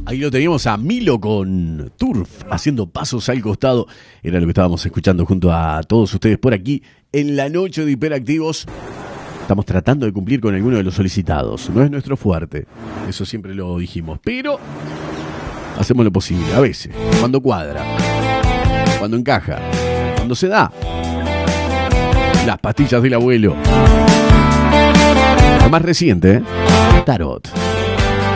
Ahí lo teníamos a Milo con Turf, haciendo pasos al costado. Era lo que estábamos escuchando junto a todos ustedes por aquí en la noche de Hiperactivos. Estamos tratando de cumplir con alguno de los solicitados. No es nuestro fuerte, eso siempre lo dijimos. Pero hacemos lo posible, a veces, cuando cuadra, cuando encaja, cuando se da. Las pastillas del abuelo. Lo más reciente, Tarot.